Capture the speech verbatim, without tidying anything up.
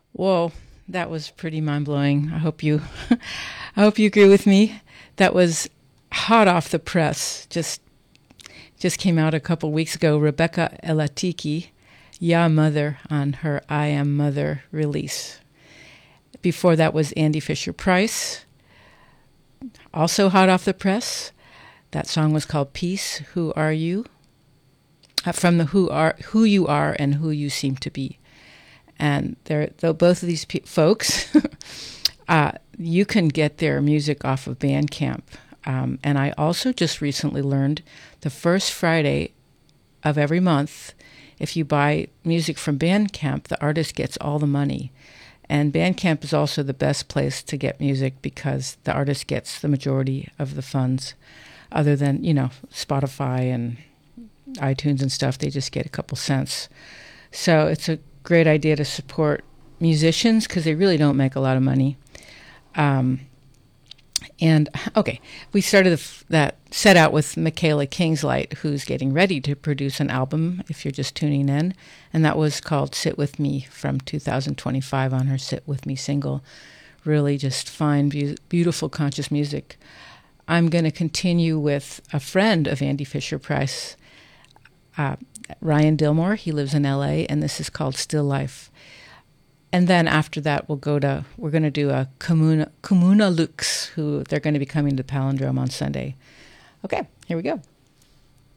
Whoa, that was pretty mind blowing. I hope you, I hope you agree with me. That was hot off the press. Just, just came out a couple weeks ago. Rebecca Elatiki, Ya Mother, on her I Am Mother release. Before that was Andy Fisher-Price, also hot off the press. That song was called Peace, Who Are You? Uh, from the Who Are Who You Are and Who You Seem to Be. And they're, though both of these pe- folks, uh, you can get their music off of Bandcamp. Um, and I also just recently learned the first Friday of every month, if you buy music from Bandcamp, the artist gets all the money. And Bandcamp is also the best place to get music because the artist gets the majority of the funds, other than, you know, Spotify and iTunes and stuff. They just get a couple cents. So it's a great idea to support musicians because they really don't make a lot of money. Um, and, okay, we started the, that set out with Michaela Kingslight, who's getting ready to produce an album, if you're just tuning in. And that was called Sit With Me from two thousand twenty-five on her Sit With Me single. Really just fine, be- beautiful, conscious music. I'm going to continue with a friend of Andy Fisher-Price, uh, Ryan Dillmore. He lives in L A, and this is called Still Life. And then after that, we'll go to, we're going to do a Comuna, Comuna Lux, who they're going to be coming to Palindrome on Sunday. Okay, here we go.